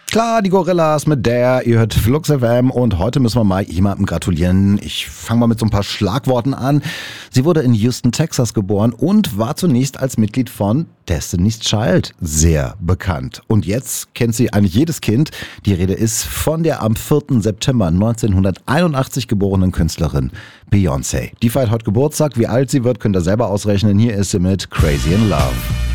Klar, die Gorillas mit der, ihr hört Flux FM und heute müssen wir mal jemandem gratulieren. Ich fange mal mit so ein paar Schlagworten an. Sie wurde in Houston, Texas geboren und war zunächst als Mitglied von Destiny's Child sehr bekannt. Und jetzt kennt sie eigentlich jedes Kind. Die Rede ist von der am 4. September 1981 geborenen Künstlerin Beyoncé. Die feiert heute Geburtstag. Wie alt sie wird, könnt ihr selber ausrechnen. Hier ist sie mit Crazy in Love.